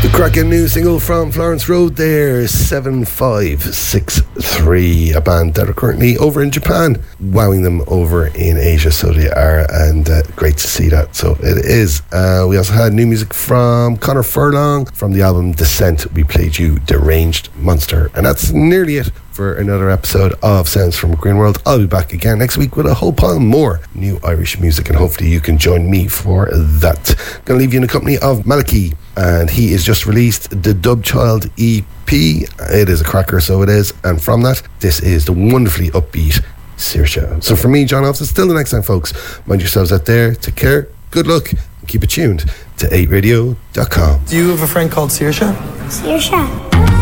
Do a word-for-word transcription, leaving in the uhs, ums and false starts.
Cracking new single from Florence Road there, seven five six three, a band that are currently over in Japan, wowing them over in Asia, so they are, and uh, great to see that, so it is. Uh, we also had new music from Connor Furlong from the album Descent. We played you Deranged Monster, and that's nearly it for another episode of Sounds from a Green World. I'll be back again next week with a whole pile more new Irish music, and hopefully you can join me for that. Gonna leave you in the company of Maliki, and he has just released the Dub Child E P. It is a cracker, so it is, and from that, this is the wonderfully upbeat Saoirse. So for me, John Office, still the next time, folks. Mind yourselves out there, take care, good luck, and keep it tuned to eight radio dot com. Do you have a friend called Saoirse? Saoirse.